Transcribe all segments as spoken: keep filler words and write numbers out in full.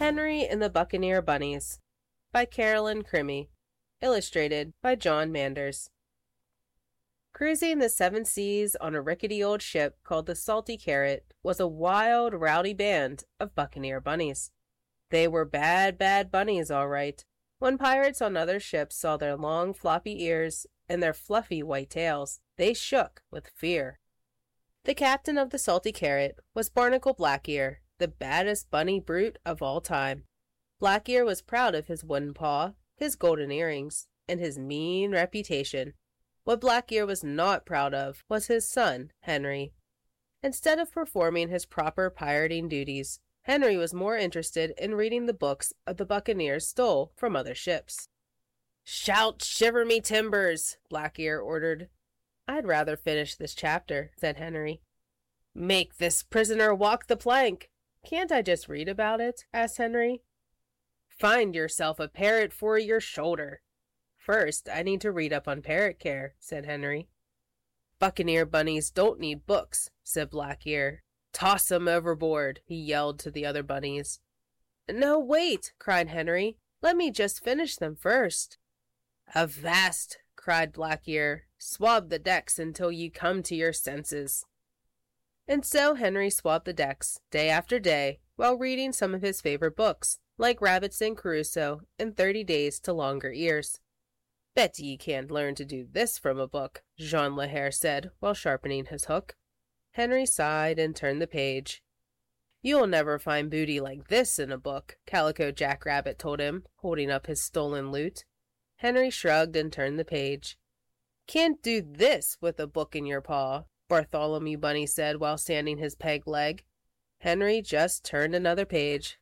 Henry and the Buccaneer Bunnies by Carolyn Crimmy, illustrated by John Manders. Cruising the seven seas on a rickety old ship called the Salty Carrot was a wild, rowdy band of buccaneer bunnies. They were bad, bad bunnies, all right. When pirates on other ships saw their long, floppy ears and their fluffy white tails, they shook with fear. The captain of the Salty Carrot was Barnacle Blackear, the baddest bunny brute of all time. Blackear was proud of his wooden paw, his golden earrings, and his mean reputation. What Blackear was not proud of was his son, Henry. Instead of performing his proper pirating duties, Henry was more interested in reading the books of the buccaneers stole from other ships. "Shout, shiver me timbers!" Blackear ordered. "I'd rather finish this chapter," said Henry. "Make this prisoner walk the plank." "Can't I just read about it?" asked Henry. "Find yourself a parrot for your shoulder." "First, I need to read up on parrot care," said Henry. "Buccaneer bunnies don't need books," said Blackear. "Toss 'em overboard," he yelled to the other bunnies. "No, wait," cried Henry. "Let me just finish them first." "Avast!" cried Blackear. "Swab the decks until you come to your senses." And so Henry swabbed the decks, day after day, while reading some of his favorite books, like Rabbitson Crusoe and Thirty Days to Longer Ears. "Bet ye can't learn to do this from a book," Jean Le Hare said while sharpening his hook. Henry sighed and turned the page. "You'll never find booty like this in a book," Calico Jack Rabbit told him, holding up his stolen loot. Henry shrugged and turned the page. "Can't do this with a book in your paw," Bartholomew Bunny said while sanding his peg leg. Henry just turned another page.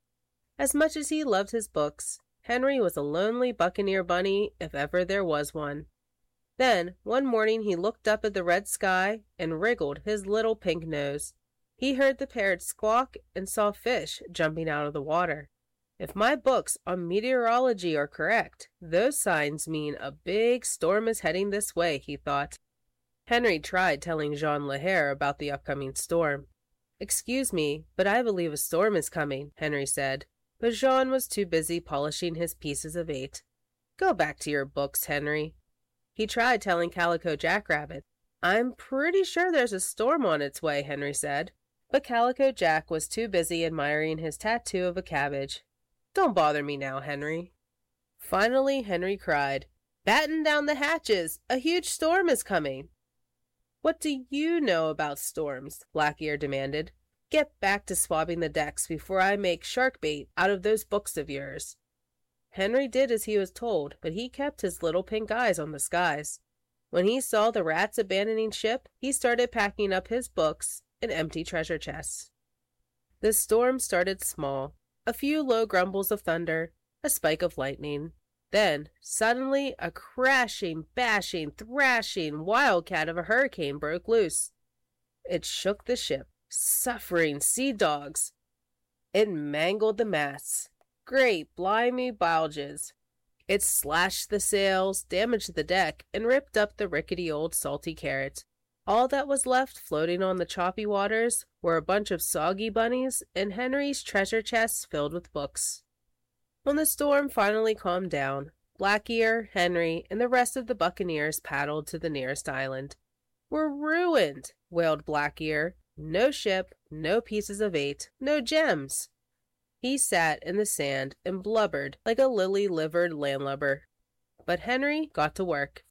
As much as he loved his books, Henry was a lonely buccaneer bunny if ever there was one. Then, one morning he looked up at the red sky and wriggled his little pink nose. He heard the parrot squawk and saw fish jumping out of the water. If my books on meteorology are correct, those signs mean a big storm is heading this way, he thought. Henry tried telling Jean Le Hare about the upcoming storm. "Excuse me, but I believe a storm is coming," Henry said. But Jean was too busy polishing his pieces of eight. "Go back to your books, Henry." He tried telling Calico Jack Rabbit. "I'm pretty sure there's a storm on its way," Henry said. But Calico Jack was too busy admiring his tattoo of a cabbage. "Don't bother me now, Henry." Finally, Henry cried, "Batten down the hatches! A huge storm is coming!" "What do you know about storms?" Blackear demanded. "Get back to swabbing the decks before I make shark bait out of those books of yours." Henry did as he was told, but he kept his little pink eyes on the skies. When he saw the rats abandoning ship, he started packing up his books and empty treasure chests. The storm started small. A few low grumbles of thunder, a spike of lightning. Then, suddenly, a crashing, bashing, thrashing wildcat of a hurricane broke loose. It shook the ship. Suffering sea dogs! It mangled the masts. Great blimey bilges! It slashed the sails, damaged the deck, and ripped up the rickety old Salty Carrot. All that was left floating on the choppy waters were a bunch of soggy bunnies and Henry's treasure chests filled with books. When the storm finally calmed down, Blackear, Henry, and the rest of the buccaneers paddled to the nearest island. "We're ruined," wailed Blackear. "No ship, no pieces of eight, no gems." He sat in the sand and blubbered like a lily-livered landlubber. But Henry got to work.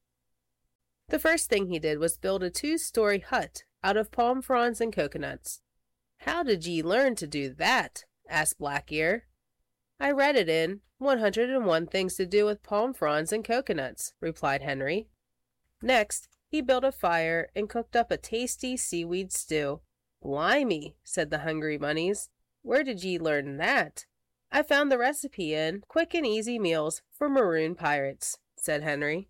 The first thing he did was build a two-story hut out of palm fronds and coconuts. "How did ye learn to do that?" asked Blackear. "I read it in one hundred and one Things to Do with Palm Fronds and Coconuts," replied Henry. Next, he built a fire and cooked up a tasty seaweed stew. "Blimey," said the hungry bunnies. "Where did ye learn that?" "I found the recipe in Quick and Easy Meals for Maroon Pirates," said Henry.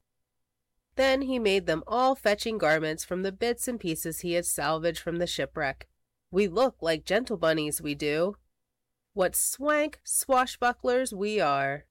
Then he made them all fetching garments from the bits and pieces he had salvaged from the shipwreck. "We look like gentle bunnies, we do. What swank swashbucklers we are."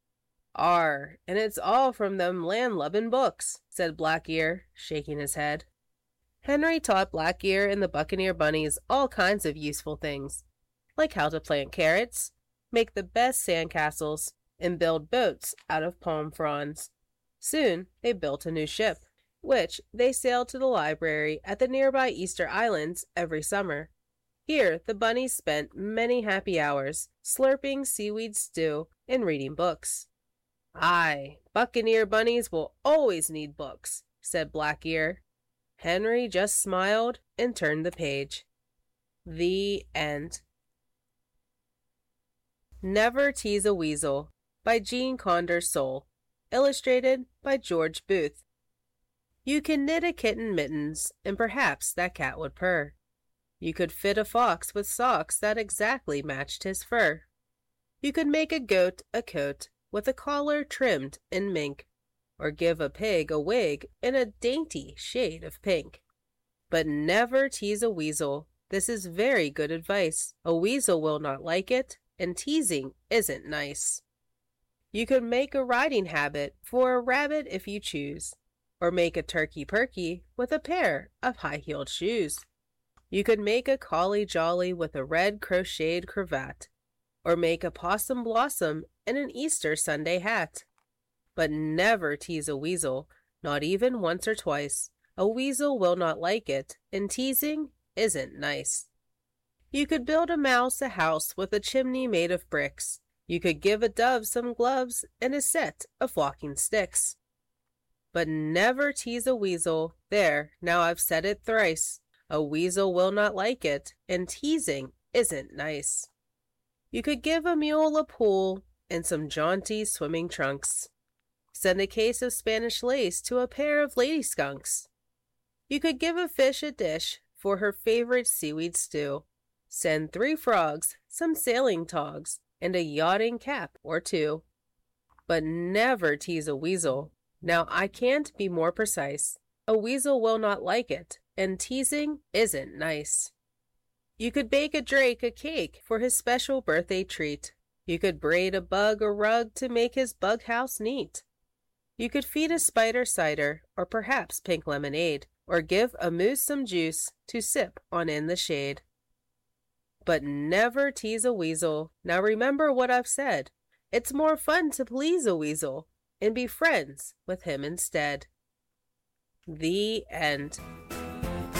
"Arr, and it's all from them landlubbin' books," said Blackear, shaking his head. Henry taught Blackear and the Buccaneer bunnies all kinds of useful things, like how to plant carrots, make the best sandcastles, and build boats out of palm fronds. Soon they built a new ship, which they sailed to the library at the nearby Easter Islands every summer. Here the bunnies spent many happy hours, slurping seaweed stew and reading books. "Aye, Buccaneer bunnies will always need books," said Black Ear. Henry just smiled and turned the page. The end. Never Tease a Weasel by Jean Condor Soule. Illustrated by George Booth. You can knit a kitten mittens, and perhaps that cat would purr. You could fit a fox with socks that exactly matched his fur. You could make a goat a coat with a collar trimmed in mink, or give a pig a wig in a dainty shade of pink. But never tease a weasel. This is very good advice. A weasel will not like it, and teasing isn't nice. You could make a riding habit for a rabbit if you choose, or make a turkey perky with a pair of high-heeled shoes. You could make a collie jolly with a red crocheted cravat, or make a possum blossom in an Easter Sunday hat. But never tease a weasel, not even once or twice. A weasel will not like it, and teasing isn't nice. You could build a mouse a house with a chimney made of bricks. You could give a dove some gloves and a set of walking sticks. But never tease a weasel. There, now I've said it thrice. A weasel will not like it, and teasing isn't nice. You could give a mule a pool and some jaunty swimming trunks. Send a case of Spanish lace to a pair of lady skunks. You could give a fish a dish for her favorite seaweed stew. Send three frogs, some sailing togs, and a yachting cap or two. But never tease a weasel. Now I can't be more precise. A weasel will not like it, and teasing isn't nice. You could bake a drake a cake for his special birthday treat. You could braid a bug a rug to make his bug house neat. You could feed a spider cider, or perhaps pink lemonade, or give a moose some juice to sip on in the shade. But never tease a weasel. Now remember what I've said. It's more fun to please a weasel and be friends with him instead. The end.